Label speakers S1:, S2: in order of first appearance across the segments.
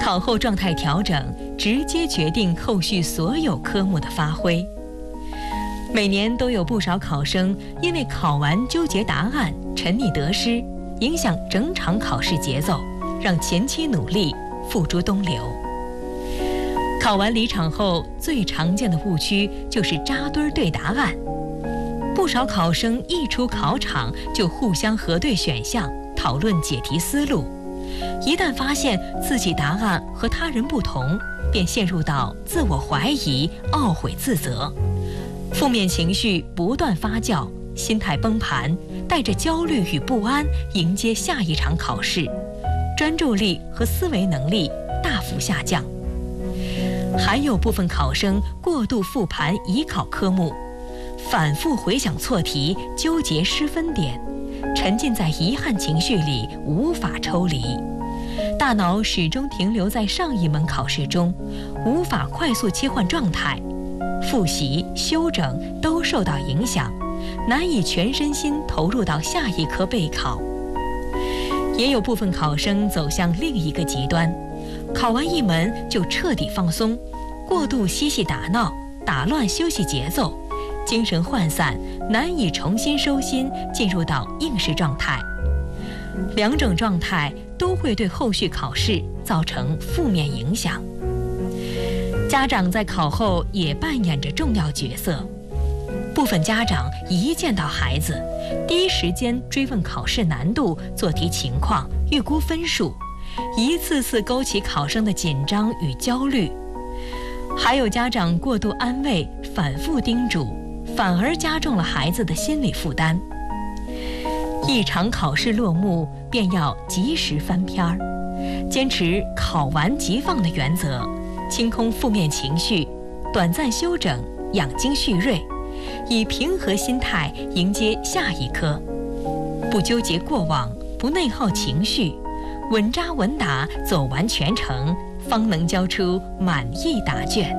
S1: 考后状态调整直接决定后续所有科目的发挥。每年都有不少考生因为考完纠结答案，沉溺得失，影响整场考试节奏，让前期努力付诸东流。考完离场后，最常见的误区就是扎堆对答案。不少考生一出考场就互相核对选项，讨论解题思路。一旦发现自己答案和他人不同，便陷入到自我怀疑、懊悔自责，负面情绪不断发酵，心态崩盘，带着焦虑与不安迎接下一场考试，专注力和思维能力大幅下降。还有部分考生过度复盘已考科目，反复回想错题，纠结失分点，沉浸在遗憾情绪里无法抽离，大脑始终停留在上一门考试中，无法快速切换状态，复习、修整都受到影响，难以全身心投入到下一科备考。也有部分考生走向另一个极端，考完一门就彻底放松，过度嬉戏打闹，打乱休息节奏，精神涣散，难以重新收心，进入到应试状态。两种状态都会对后续考试造成负面影响。家长在考后也扮演着重要角色。部分家长一见到孩子，第一时间追问考试难度、做题情况、预估分数，一次次勾起考生的紧张与焦虑。还有家长过度安慰、反复叮嘱，反而加重了孩子的心理负担。一场考试落幕，便要及时翻篇儿，坚持考完即放的原则，清空负面情绪，短暂休整，养精蓄锐，以平和心态迎接下一科，不纠结过往，不内耗情绪，稳扎稳打走完全程，方能交出满意答卷。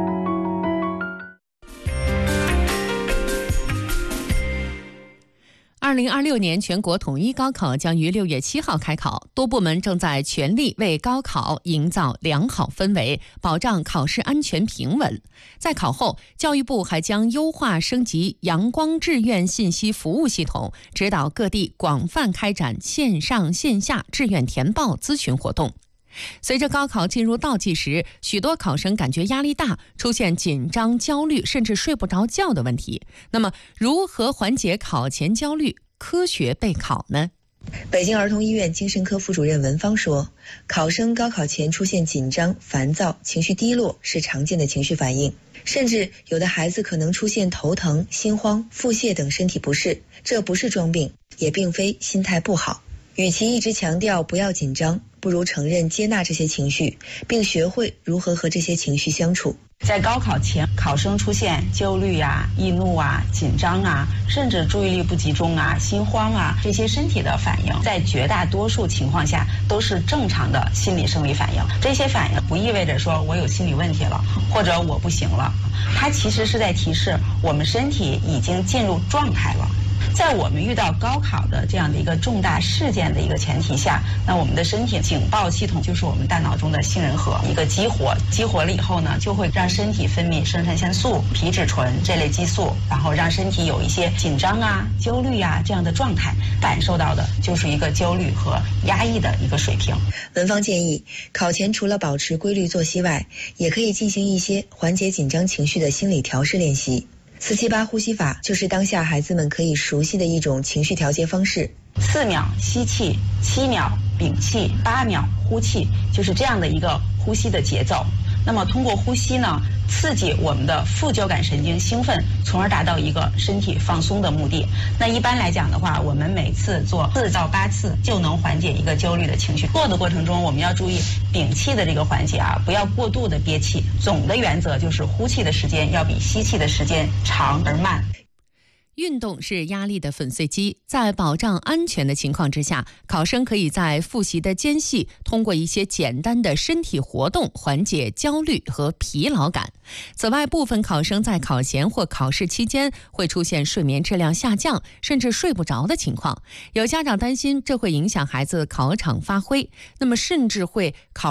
S2: 2026年全国统一高考将于6月7号开考，多部门正在全力为高考营造良好氛围，保障考试安全平稳。在考后，教育部还将优化升级阳光志愿信息服务系统，指导各地广泛开展线上线下志愿填报咨询活动。随着高考进入倒计时，许多考生感觉压力大，出现紧张、焦虑，甚至睡不着觉的问题。那么，如何缓解考前焦虑，科学备考呢？
S3: 北京儿童医院精神科副主任文芳说，考生高考前出现紧张、烦躁、情绪低落是常见的情绪反应，甚至有的孩子可能出现头疼、心慌、腹泻等身体不适，这不是装病，也并非心态不好。与其一直强调不要紧张，不如承认接纳这些情绪，并学会如何和这些情绪相处。
S4: 在高考前，考生出现焦虑啊、易怒啊、紧张啊，甚至注意力不集中啊、心慌啊，这些身体的反应，在绝大多数情况下都是正常的心理生理反应。这些反应不意味着说我有心理问题了，或者我不行了，它其实是在提示我们身体已经进入状态了。在我们遇到高考的这样的一个重大事件的一个前提下，那我们的身体警报系统就是我们大脑中的杏仁核一个激活了以后呢，就会让身体分泌肾上腺素、皮质醇这类激素，然后让身体有一些紧张啊、焦虑啊这样的状态，感受到的就是一个焦虑和压抑的一个水平。
S3: 文芳建议，考前除了保持规律作息外，也可以进行一些缓解紧张情绪的心理调试练习。478呼吸法就是当下孩子们可以熟悉的一种情绪调节方式。
S4: 4秒吸气，7秒屏气，8秒呼气，就是这样的一个呼吸的节奏。那么通过呼吸呢，刺激我们的副交感神经兴奋，从而达到一个身体放松的目的。那一般来讲的话，我们每次做4到8次就能缓解一个焦虑的情绪。做的过程中，我们要注意屏气的这个环节啊，不要过度的憋气。总的原则就是呼气的时间要比吸气的时间长而慢。
S2: 运动是压力的粉碎机，在保障安全的情况之下，考生可以在复习的间隙，通过一些简单的身体活动缓解焦虑和疲劳感。此外，部分考生在考前或考试期间会出现睡眠质量下降，甚至睡不着的情况。有家长担心这会影响孩子考场发挥，那么甚至会考